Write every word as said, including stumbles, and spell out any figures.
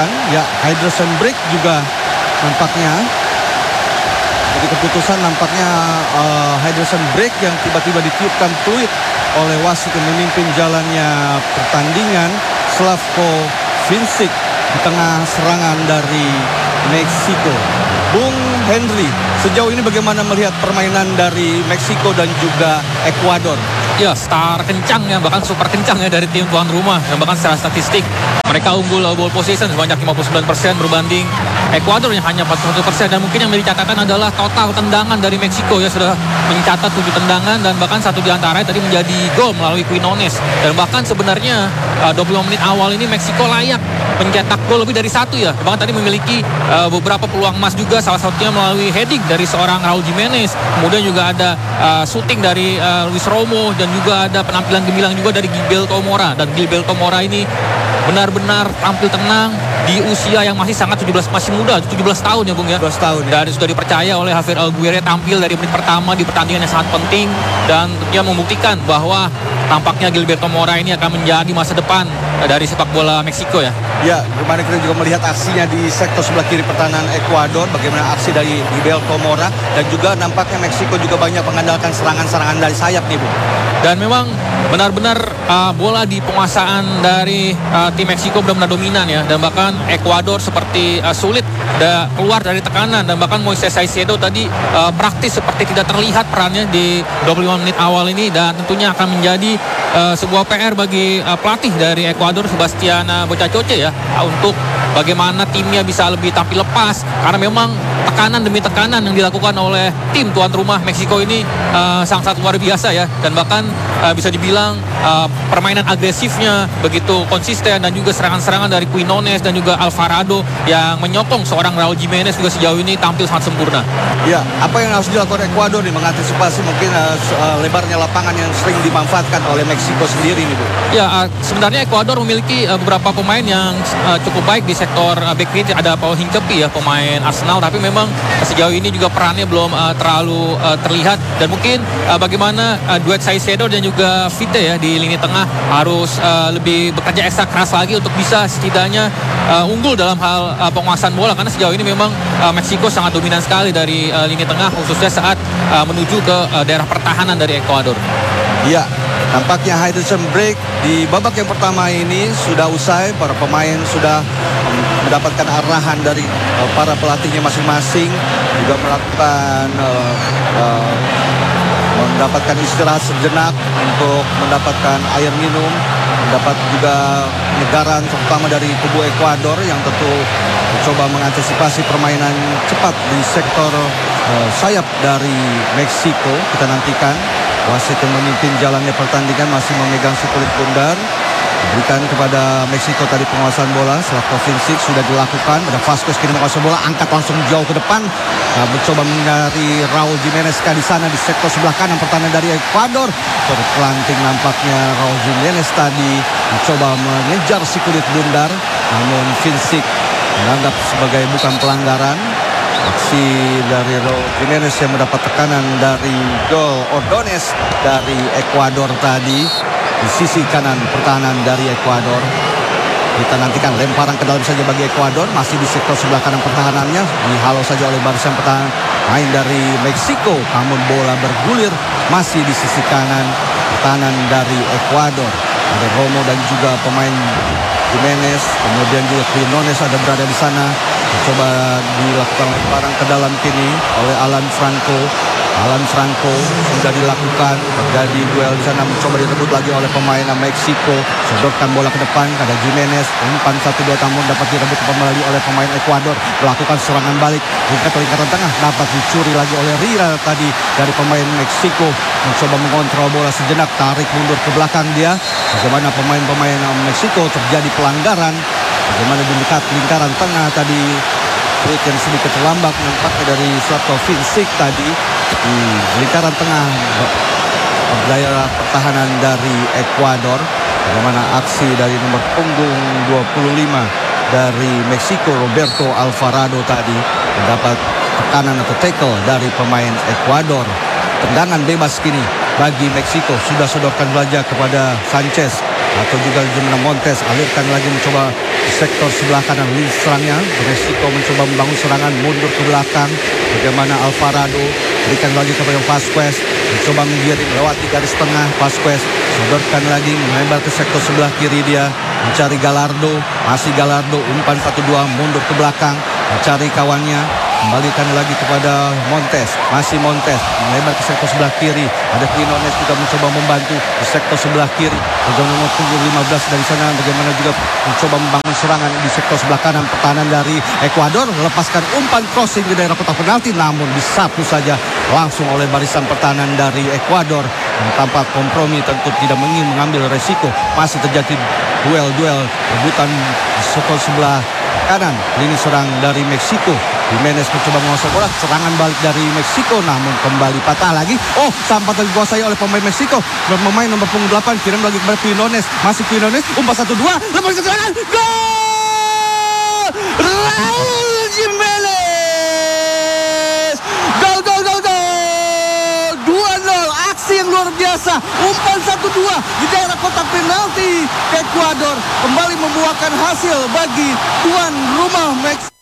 dilakukan. Ya, Henderson break juga nampaknya. Jadi keputusan nampaknya uh, Henderson break yang tiba-tiba ditiupkan peluit oleh wasit yang memimpin jalannya pertandingan, Slavko Vincic, di tengah serangan dari Meksiko. Bung Henry, sejauh ini bagaimana melihat permainan dari Meksiko dan juga Ekuador? Ya, star kencang ya, bahkan super kencang ya dari tim tuan rumah. Dan bahkan secara statistik mereka unggul ball position sebanyak lima puluh sembilan persen berbanding Ekuador yang hanya empat puluh satu persen. Dan mungkin yang dicatatkan adalah total tendangan dari Meksiko ya, sudah mencatat tujuh tendangan dan bahkan satu diantaranya tadi menjadi gol melalui Quinones. Dan bahkan sebenarnya dua puluh lima menit awal ini Meksiko layak mencetak gol lebih dari satu ya. Bahkan tadi memiliki uh, beberapa peluang emas juga, salah satunya melalui heading dari seorang Raul Jimenez. Kemudian juga ada uh, shooting dari uh, Luis Romo dan juga ada penampilan gemilang juga dari Gilberto Mora. Dan Gilberto Mora ini benar-benar tampil tenang di usia yang masih sangat tujuh belas, masih muda, tujuh belas tahun ya Bung ya. tujuh belas tahun ya. Dan sudah dipercaya oleh Javier Aguirre tampil dari menit pertama di pertandingan yang sangat penting dan tentunya membuktikan bahwa tampaknya Gilberto Mora ini akan menjadi masa depan dari sepak bola Meksiko ya. Ya, kemarin kita juga melihat aksinya di sektor sebelah kiri pertahanan Ekuador, bagaimana aksi dari Gilberto Mora, dan juga nampaknya Meksiko juga banyak mengandalkan serangan-serangan dari sayap nih Bu. Dan memang benar-benar uh, bola di penguasaan dari uh, tim Meksiko benar-benar dominan ya, dan bahkan Ekuador seperti uh, sulit da, keluar dari tekanan, dan bahkan Moises Caicedo tadi uh, praktis seperti tidak terlihat perannya di dua puluh lima menit awal ini, dan tentunya akan menjadi uh, sebuah P R bagi uh, pelatih dari Ekuador Sebastian Bocacoce ya, untuk bagaimana timnya bisa lebih tampil lepas, karena memang tekanan demi tekanan yang dilakukan oleh tim tuan rumah Meksiko ini uh, sangat luar biasa ya, dan bahkan uh, bisa dibilang uh, permainan agresifnya begitu konsisten, dan juga serangan-serangan dari Quinones dan juga Alvarado yang menyokong seorang Raul Jimenez juga sejauh ini tampil sangat sempurna. Ya, apa yang harus dilakukan Ekuador nih mengantisipasi mungkin uh, uh, lebarnya lapangan yang sering dimanfaatkan oleh Meksiko sendiri nih Bu? Ya, uh, sebenarnya Ekuador memiliki uh, beberapa pemain yang uh, cukup baik di sektor uh, back kiri. Ada Paul Hincapié ya, pemain Arsenal, tapi memang sejauh ini juga perannya belum uh, terlalu uh, terlihat, dan mungkin uh, bagaimana uh, duet Caicedo dan juga Vite ya di lini tengah harus uh, lebih bekerja ekstra keras lagi untuk bisa setidaknya uh, unggul dalam hal uh, penguasaan bola, karena sejauh ini memang uh, Meksiko sangat dominan sekali dari uh, lini tengah, khususnya saat uh, menuju ke uh, daerah pertahanan dari Ekuador. Ya, nampaknya Henderson break di babak yang pertama ini sudah usai. Para pemain sudah mendapatkan arahan dari uh, para pelatihnya masing-masing, juga melakukan uh, uh, mendapatkan istirahat sejenak untuk mendapatkan air minum, mendapat juga penyegaran terutama dari kubu Ekuador yang tentu mencoba mengantisipasi permainan cepat di sektor uh, sayap dari Meksiko. Kita nantikan wasit yang memimpin jalannya pertandingan masih memegang si kulit bundar, berikan kepada Meksiko tadi penguasaan bola. Slavko Vincic sudah dilakukan, ada Vasquez kini menguasai bola, angkat langsung jauh ke depan, nah, mencoba menghindari Raul Jimenez di sana di sektor sebelah kanan pertahanan dari Ekuador. Terpelanting nampaknya Raul Jimenez tadi mencoba mengejar si kulit bundar, namun Vincic menganggap sebagai bukan pelanggaran. Aksi dari Raul Jimenez yang mendapat tekanan dari Joel Ordonez dari Ekuador tadi di sisi kanan pertahanan dari Ekuador. Kita nantikan lemparan ke dalam saja bagi Ekuador, masih di sektor sebelah kanan pertahanannya, dihalau saja oleh barisan pertahanan main dari Meksiko, namun bola bergulir masih di sisi kanan pertahanan dari Ekuador. Ada Romo dan juga pemain Jimenez, kemudian juga Quinones ada berada di sana. Coba dilakukan lemparan ke dalam kini oleh Alan Franco. Alan Franco sudah dilakukan, terjadi duel di sana, mencoba direbut lagi oleh pemain Meksiko. Sodorkan bola ke depan, ada Jimenez, umpan satu dua tamun dapat direbut kembali oleh pemain Ekuador. Melakukan serangan balik, lingkar lingkaran tengah dapat dicuri lagi oleh Rira tadi dari pemain Meksiko. Mencoba mengontrol bola sejenak, tarik mundur ke belakang dia. Bagaimana pemain-pemain Meksiko terjadi pelanggaran. Bagaimana di dekat lingkaran tengah tadi, break yang sedikit terlambat nampaknya dari Slavko Vincic tadi di lingkaran tengah daerah pertahanan dari Ekuador. Bagaimana aksi dari nomor punggung dua puluh lima dari Meksiko Roberto Alvarado tadi mendapat tekanan atau tackle dari pemain Ekuador. Tendangan bebas kini bagi Meksiko, sudah sodorkan saja kepada Sanchez. atau juga di mana Montes alirkan lagi mencoba di sektor sebelah kanan lini serangnya, beresiko mencoba membangun serangan mundur ke belakang. Bagaimana Alvarado berikan lagi kepada Vasquez, mencoba menggiring lewati garis tengah. Vasquez sodorkan lagi melebar ke sektor sebelah kiri, dia mencari Gallardo, masih Gallardo umpan satu dua mundur ke belakang mencari kawannya, kembalikan lagi kepada Montes, masih Montes melebar ke sektor sebelah kiri. Ada Quinones juga mencoba membantu di sektor sebelah kiri. Bagaimana nomor punggung lima belas dari sana, bagaimana juga mencoba membangun serangan di sektor sebelah kanan. Pertahanan dari Ekuador melepaskan umpan crossing ke daerah kotak penalti, namun disapu saja langsung oleh barisan pertahanan dari Ekuador. Tanpa kompromi, tentu tidak ingin mengambil resiko. Masih terjadi duel-duel rebutan di sektor sebelah kanan lini serang dari Meksiko. Jimenez mencoba menguasai bola, serangan balik dari Meksiko namun kembali patah lagi. Oh, sempat dikuasai oleh pemain Meksiko. Pemain nomor punggung delapan kirim lagi kepada Quinones, masih Quinones umpan satu dua, lepas ke serangan, gol! Raul Jimenez! Gol, gol, gol, gol! dua nol, aksi yang luar biasa. Umpan satu dua di daerah kotak penalti. Ekuador kembali membuahkan hasil bagi tuan rumah Meksiko.